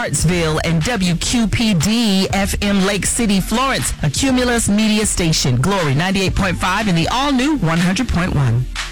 Hartsville, and WQPD FM Lake City, Florence, a Cumulus Media station. Glory 98.5 and the all-new 100.1.